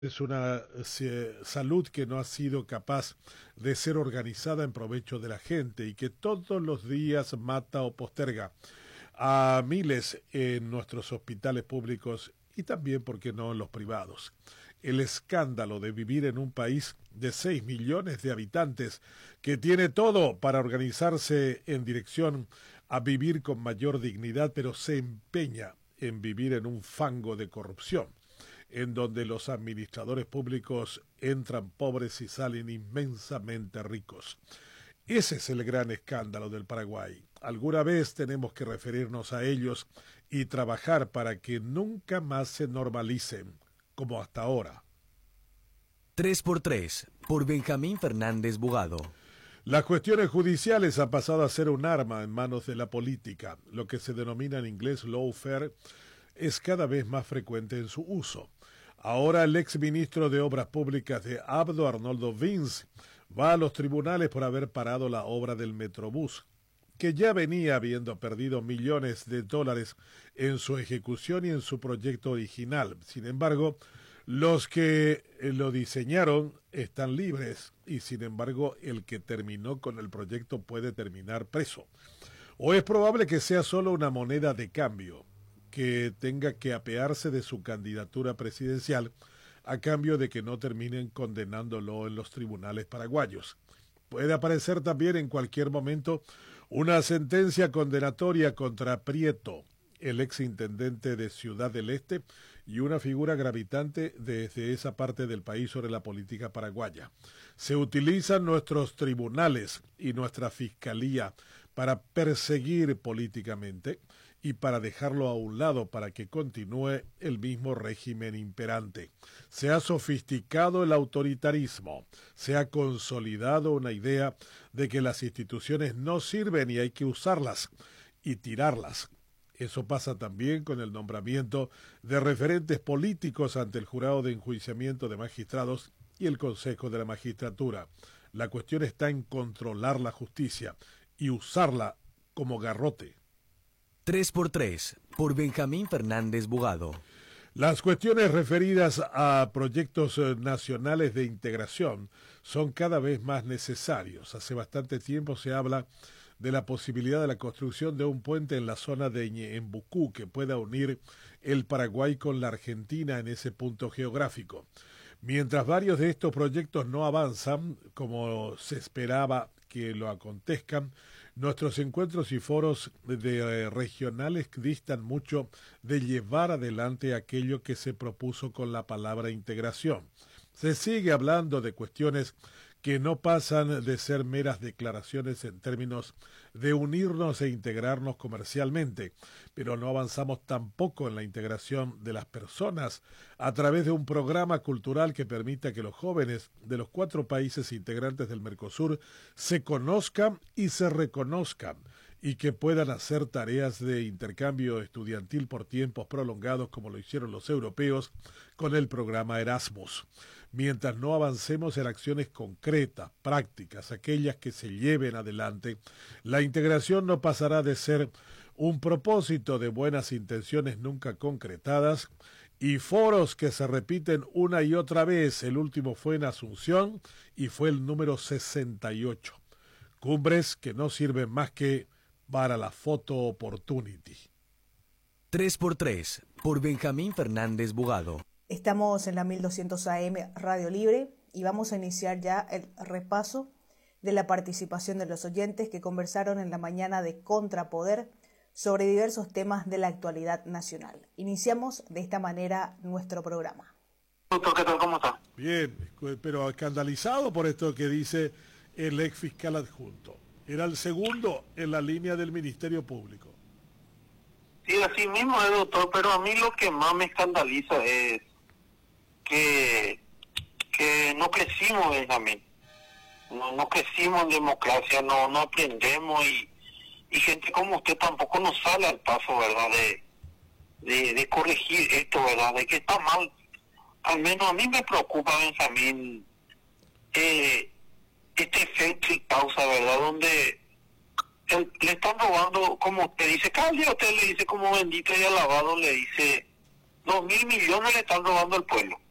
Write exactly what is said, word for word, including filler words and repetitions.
Es una eh, salud que no ha sido capaz de ser organizada en provecho de la gente y que todos los días mata o posterga a miles en nuestros hospitales públicos y también, ¿por qué no?, en los privados. El escándalo de vivir en un país de seis millones de habitantes que tiene todo para organizarse en dirección a vivir con mayor dignidad, pero se empeña en vivir en un fango de corrupción, en donde los administradores públicos entran pobres y salen inmensamente ricos. Ese es el gran escándalo del Paraguay. Alguna vez tenemos que referirnos a ellos y trabajar para que nunca más se normalicen, como hasta ahora. tres por tres, por Benjamín Fernández Bugado. Las cuestiones judiciales han pasado a ser un arma en manos de la política. Lo que se denomina en inglés lawfare es cada vez más frecuente en su uso. Ahora el exministro de Obras Públicas de Abdo, Arnoldo Vince, va a los tribunales por haber parado la obra del Metrobús, que ya venía habiendo perdido millones de dólares en su ejecución y en su proyecto original. Sin embargo, los que lo diseñaron están libres y, sin embargo, el que terminó con el proyecto puede terminar preso. O es probable que sea solo una moneda de cambio, que tenga que apearse de su candidatura presidencial a cambio de que no terminen condenándolo en los tribunales paraguayos. Puede aparecer también en cualquier momento una sentencia condenatoria contra Prieto, el exintendente de Ciudad del Este y una figura gravitante desde esa parte del país sobre la política paraguaya. Se utilizan nuestros tribunales y nuestra fiscalía para perseguir políticamente y para dejarlo a un lado para que continúe el mismo régimen imperante. Se ha sofisticado el autoritarismo, se ha consolidado una idea de que las instituciones no sirven y hay que usarlas y tirarlas. Eso pasa también con el nombramiento de referentes políticos ante el jurado de enjuiciamiento de magistrados y el Consejo de la Magistratura. La cuestión está en controlar la justicia y usarla como garrote. tres por tres, por Benjamín Fernández Bugado. Las cuestiones referidas a proyectos nacionales de integración son cada vez más necesarios. Hace bastante tiempo se habla de la posibilidad de la construcción de un puente en la zona de Ñeembucú que pueda unir el Paraguay con la Argentina en ese punto geográfico. Mientras varios de estos proyectos no avanzan, como se esperaba que lo acontezcan, nuestros encuentros y foros de, eh, regionales distan mucho de llevar adelante aquello que se propuso con la palabra integración. Se sigue hablando de cuestiones que no pasan de ser meras declaraciones en términos de unirnos e integrarnos comercialmente, pero no avanzamos tampoco en la integración de las personas a través de un programa cultural que permita que los jóvenes de los cuatro países integrantes del Mercosur se conozcan y se reconozcan y que puedan hacer tareas de intercambio estudiantil por tiempos prolongados como lo hicieron los europeos con el programa Erasmus. Mientras no avancemos en acciones concretas, prácticas, aquellas que se lleven adelante, la integración no pasará de ser un propósito de buenas intenciones nunca concretadas y foros que se repiten una y otra vez. El último fue en Asunción y fue el número sesenta y ocho. Cumbres que no sirven más que para la photo opportunity. tres por tres, por Benjamín Fernández Bugado. Estamos en la mil doscientos A M Radio Libre y vamos a iniciar ya el repaso de la participación de los oyentes que conversaron en la mañana de Contrapoder sobre diversos temas de la actualidad nacional. Iniciamos de esta manera nuestro programa. Doctor, ¿qué tal? ¿Cómo está? Bien, pero escandalizado por esto que dice el ex fiscal adjunto. Era el segundo en la línea del Ministerio Público. Sí, así mismo es, doctor, pero a mí lo que más me escandaliza es que, que no crecimos, Benjamín. No, no crecimos en democracia, no, no aprendemos y, y gente como usted tampoco nos sale al paso, ¿verdad? De, de, de corregir esto, ¿verdad? De que está mal. Al menos a mí me preocupa, Benjamín, eh, este efecto y causa, ¿verdad? Donde el, le están robando, como usted dice, cada día usted le dice como bendito y alabado, le dice, dos mil millones le están robando al pueblo.